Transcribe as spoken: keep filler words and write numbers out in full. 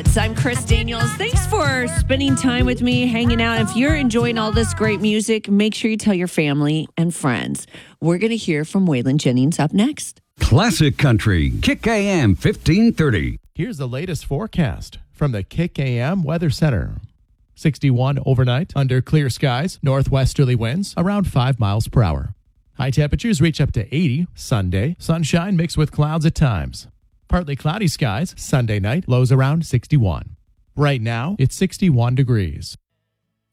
Hits. I'm Chris Daniels. Thanks for spending time with me, hanging out. If you're enjoying all this great music, make sure you tell your family and friends. We're going to hear from Waylon Jennings up next. Classic Country, Kick A M fifteen thirty. Here's the latest forecast from the Kick A M Weather Center. sixty-one overnight under clear skies, northwesterly winds around five miles per hour. High temperatures reach up to eighty Sunday, sunshine mixed with clouds at times. Partly cloudy skies Sunday night, lows around sixty-one. Right now, it's sixty-one degrees.